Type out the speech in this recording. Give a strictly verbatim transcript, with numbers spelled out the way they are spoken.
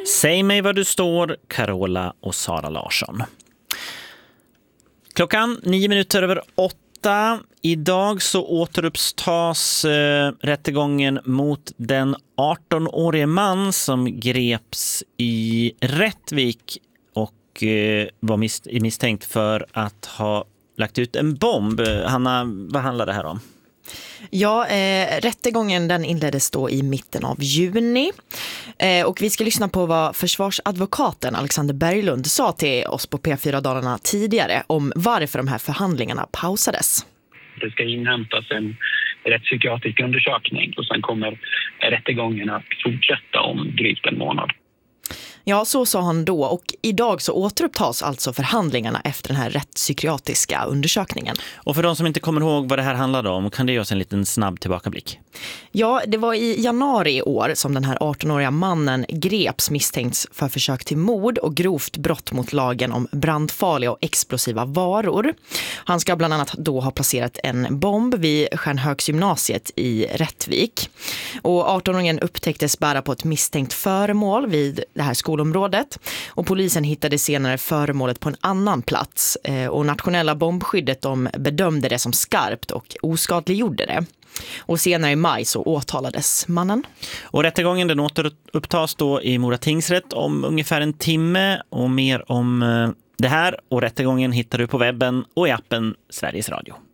Säg mig var du står, Carola och Sara Larsson. Klockan nio minuter över åtta. Idag så återupptas eh, rättegången mot den arton-årige man som greps i Rättvik och eh, var mis- misstänkt för att ha lagt ut en bomb. Hanna, vad handlar det här om? Ja, eh, rättegången den inleddes då i mitten av juni eh, och vi ska lyssna på vad försvarsadvokaten Alexander Berglund sa till oss på P fyra-dagarna tidigare om varför de här förhandlingarna pausades. Det ska inhämtas en rättspsykiatrisk undersökning och sen kommer rättegången att fortsätta om drygt en månad. Ja, så sa han då, och idag så återupptas alltså förhandlingarna efter den här rättspsykiatriska undersökningen. Och för de som inte kommer ihåg vad det här handlade om, kan det ge oss en liten snabb tillbakablick? Ja, det var i januari i år som den här arton-åriga mannen greps misstänkt för försök till mord och grovt brott mot lagen om brandfarliga och explosiva varor. Han ska bland annat då ha placerat en bomb vid Stjärnhögsgymnasiet i Rättvik. Och arton-åringen upptäcktes bära på ett misstänkt föremål vid det här skolområdet. Och polisen hittade senare föremålet på en annan plats. Och nationella bombskyddet de bedömde det som skarpt och oskadliggjorde det. Och senare i maj så åtalades mannen. Och rättegången den återupptas då i Mora tingsrätt om ungefär en timme. Och mer om det här och rättegången hittar du på webben och i appen Sveriges Radio.